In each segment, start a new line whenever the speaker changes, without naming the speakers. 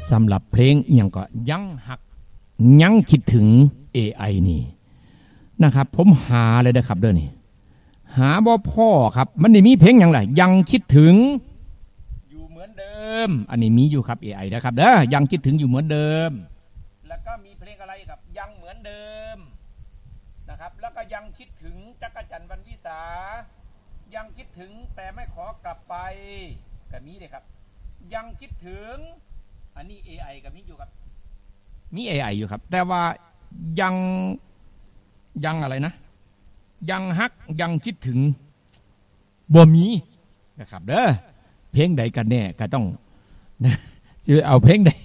สำหรับเพลงอย่างก็ยังหักยังคิดถึง AI นี่นะครับผมหาเลยนะครับเด้อนี่หาบ่พ่อครับมันนี่มีเพลงอย่างไรยังคิดถึงอยู่เหมือนเดิมอันนี้มีอยู่ครับ AI นะครับเด้อยังคิดถึงอยู่เหมือนเดิมแล้วก็มีเพลงอะไรครับยังเหมือนเดิมนะครับแล้วก็ยังคิดถึงจักรจันทร์วรรณวิสายังคิดถึงแต่ไม่ขอกลับไปก็มีเลยครับยังคิดถึงอันนี้ AI ก็มีอยู่ครับมี AI อยู่ครับแต่ว่ายังอะไรนะยังฮักยังคิดถึงบ่มีนะครับเด้อเพลงใดกันแน่ก็ต้องจะเอาเพลงใด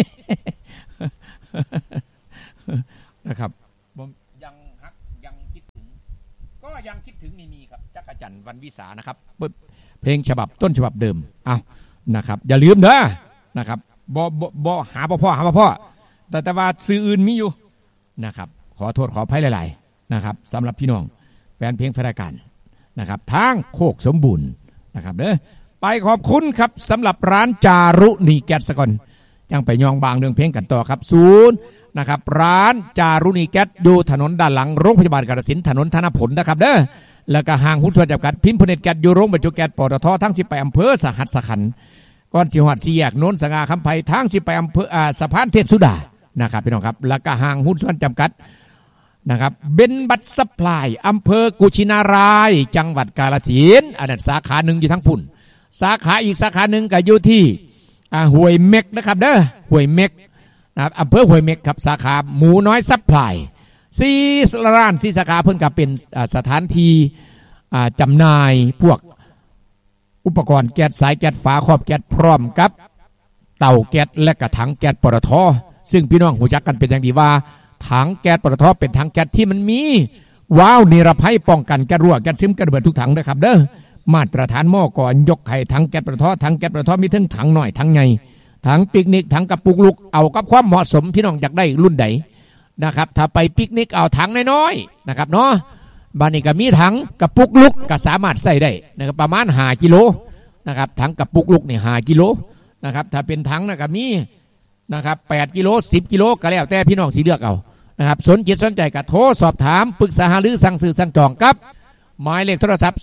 นะครับยังฮักยังคิดถึงก็ยังคิดถึงนี่มีครับจักรจันทร์วรรณวิสานะครับเพลงฉบับต้นฉบับเดิมเอานะครับอย่าลืมเด้อนะครับบ่หาพ่อแต่ว่าสื่ออื่นมีอยู่นะครับขอโทษขออภัยหลายๆนะครับสำหรับพี่น้องแฟนเพลงแฟนรายการนะครับทางโคกสมบูรณ์นะครับเด้อไปขอบคุณครับสำหรับร้านจารุณีแก๊สก่อนยังไปยองบางเรื่องเพลงกันต่อครับนะครับร้านจารุณีแก๊สอยู่ถนนด้านหลังโรงพยาบาลกาฬสินธุ์ถนนธนผลนะครับเด้อแล้วก็ห้างหุ้นส่วนจำกัดพิมพ์พเนตรแก๊สอยู่โรงบรรจุแก๊สปตททั้ง18อำเภอสหัสขันธ์ก่อนสิฮอด4แยกโน้นสง่าคำไผ่ทั้ง18อำเภอสะพานเทพสุดานะครับพี่น้องครับแล้วก็ห้างหุ้นส่วนจำกัดนะครับเบนบัตซัพพลายอำเภอกุชินารายจังหวัดกาฬสินธุ์อันนั้นสาขาหนึ่งอยู่ทั้งพุ่นสาขาอีกสาขาหนึ่งก็อยู่ที่ห้วยเม็กนะครับเด้อห้วยเม็กนะครับอำเภอห้วยเม็กครับสาขาหมูน้อยซัพพลายร้าน4สาขาเพิ่นก็เป็นสถานที่จำหน่ายพวกอุปกรณ์แก๊สสายแก๊สฝาครอบแก๊สพร้อมกับเตาแก๊สและกระถังแก๊สปตท.ซึ่งพี่น้องรู้จักกันเป็นอย่างดีว่าถังแก๊สปตท.เป็นถังแก๊สที่มันมีว้าวนิรภัยป้องกันแก๊สรั่วแก๊สซึมแก๊สระเบิดทุกถังนะครับเด้อมาตรฐานหม้อก่อนยกไข่ถังแก๊สปตท.ถังแก๊สปตท.มีทั้งถังหน่อยถังใหญ่ถังปิกนิกถังกระปุกลูกเอากับความเหมาะสมพี่น้องอยากได้รุ่นใดนะครับถ้าไปปิกนิกเอาถังน้อยๆนะครับเนาะบ้านนี้ก็มีถังกระปุกลูกก็สามารถใส่ได้นะครับประมาณ5 กิโลนะครับถังกระปุกลูกนี่5 กิโลนะครับถ้าเป็นถังนะก็มีนะครับ8 กิโล10 กิโลก็แล้วแต่พี่น้องสิเลือกเอานะครับสนจิตสนใจก็โทรสอบถามปรึกษาหารือสั่งซื้อสั่งจองกับหมายเลขโทรศัพท์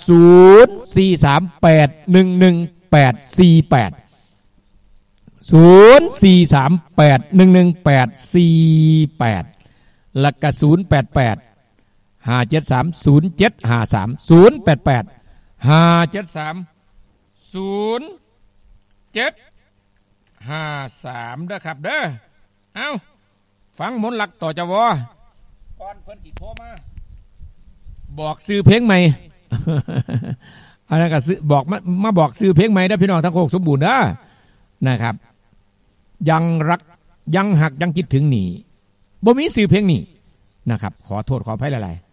0438118848แล้วก็0815730753088573นะครับเด้อเอ้าฟังมนต์หลักต่อจวก่อนเพิ่นสิโทรมาบอกซื้อเพลงใหม่ อันนั้นก็บอกมาบอกซื้อเพลงใหม่เด้อพี่น้องทั้งโคกสมบูรณ์เด้อนะครับยังรักยังหักยังคิดถึงนี่บ่มีซื้อเพลงนี้นะครับขอโทษขออภัยหลายๆ